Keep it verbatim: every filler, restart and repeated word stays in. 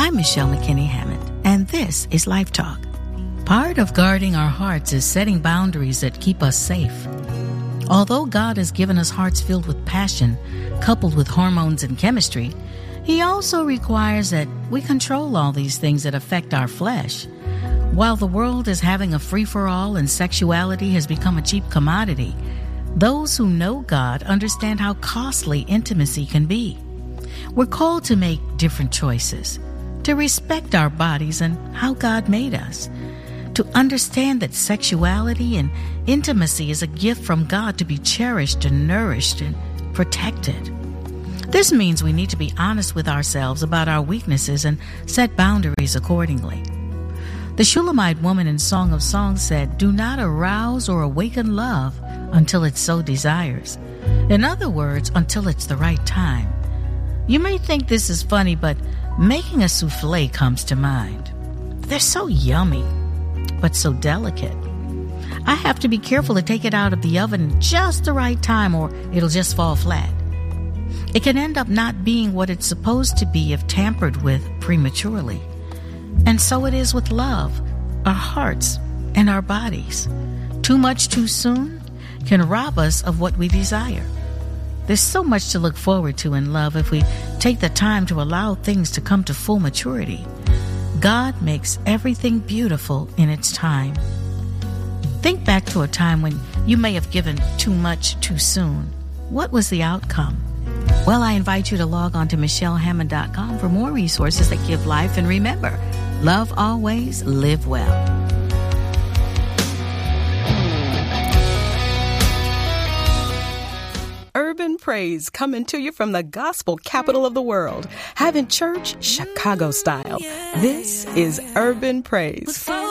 I'm Michelle McKinney Hammond, and this is Life Talk. Part of guarding our hearts is setting boundaries that keep us safe. Although God has given us hearts filled with passion, coupled with hormones and chemistry, He also requires that we control all these things that affect our flesh. While the world is having a free-for-all and sexuality has become a cheap commodity, those who know God understand how costly intimacy can be. We're called to make different choices, to respect our bodies and how God made us, to understand that sexuality and intimacy is a gift from God to be cherished and nourished and protected. This means we need to be honest with ourselves about our weaknesses and set boundaries accordingly. The Shulamite woman in Song of Songs said, "Do not arouse or awaken love until it so desires." In other words, until it's the right time. You may think this is funny, but making a souffle comes to mind. They're so yummy, but so delicate. I have to be careful to take it out of the oven at just the right time or it'll just fall flat. It can end up not being what it's supposed to be if tampered with prematurely. And so it is with love, our hearts, and our bodies. Too much too soon can rob us of what we desire. There's so much to look forward to in love if we take the time to allow things to come to full maturity. God makes everything beautiful in its time. Think back to a time when you may have given too much too soon. What was the outcome? Well, I invite you to log on to michelle hammond dot com for more resources that give life. And remember, love always, live well. Urban Praise coming to you from the gospel capital of the world. Having church Chicago style. This is Urban Praise.